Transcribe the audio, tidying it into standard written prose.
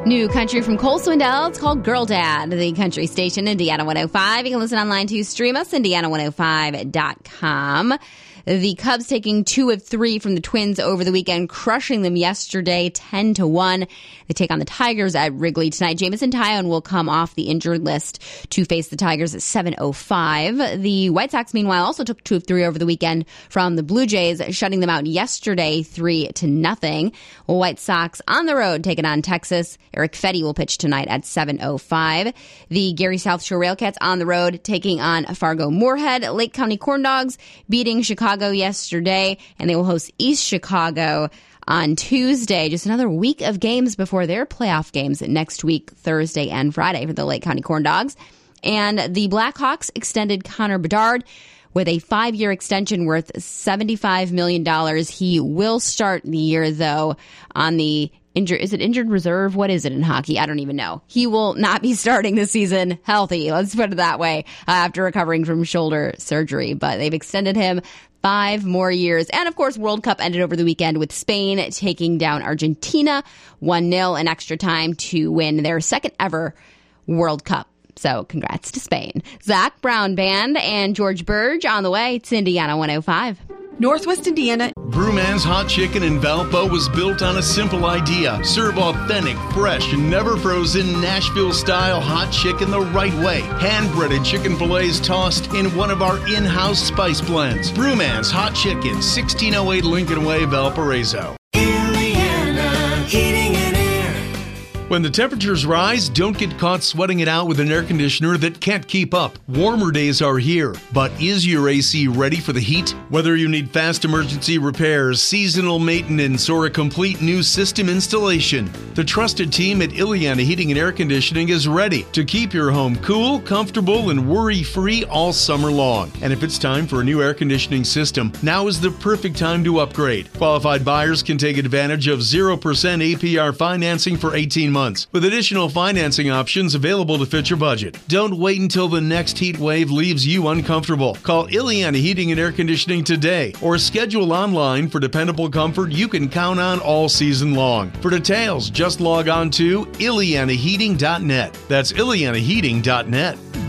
New country from Cole Swindell. It's called Girl Dad, the country station, Indiana 105. You can listen online to stream us, Indiana105.com. The Cubs taking 2 of 3 from the Twins over the weekend, crushing them yesterday 10-1. They take on the Tigers at Wrigley tonight. Jameson Taillon will come off the injured list to face the Tigers at 7:05. The White Sox, meanwhile, also took 2 of 3 over the weekend from the Blue Jays, shutting them out yesterday 3-0. White Sox on the road taking on Texas. Eric Fetty will pitch tonight at 7:05. The Gary South Shore Railcats on the road taking on Fargo Moorhead. Lake County Corn Dogs beating Chicago yesterday, and they will host East Chicago on Tuesday. Just another week of games before their playoff games next week, Thursday and Friday for the Lake County Corn Dogs. And the Blackhawks extended Connor Bedard with a 5-year extension worth $75 million. He will start the year, though, on the injured reserve? What is it in hockey? I don't even know. He will not be starting this season healthy. Let's put it that way, after recovering from shoulder surgery. But they've extended him 5 more years. And of course, World Cup ended over the weekend with Spain taking down Argentina 1-0 in extra time to win their second ever World Cup. So congrats to Spain. Zach Brown Band and George Burge on the way. It's Indiana 105. Northwest Indiana. Brewman's Hot Chicken in Valpo was built on a simple idea. Serve authentic, fresh, never frozen Nashville-style hot chicken the right way. Hand-breaded chicken fillets tossed in one of our in-house spice blends. Brewman's Hot Chicken, 1608 Lincoln Way, Valparaiso. Indiana Heating and Air. When the temperatures rise, don't get caught sweating it out with an air conditioner that can't keep up. Warmer days are here, but is your AC ready for the heat? Whether you need fast emergency repairs, seasonal maintenance, or a complete new system installation, the trusted team at Ileana Heating and Air Conditioning is ready to keep your home cool, comfortable, and worry-free all summer long. And if it's time for a new air conditioning system, now is the perfect time to upgrade. Qualified buyers can take advantage of 0% APR financing for 18 months, with additional financing options available to fit your budget. Don't wait until the next heat wave leaves you uncomfortable. Call Ileana Heating and Air Conditioning today, or schedule online for dependable comfort you can count on all season long. For details, just log on to IleanaHeating.net. That's IleanaHeating.net.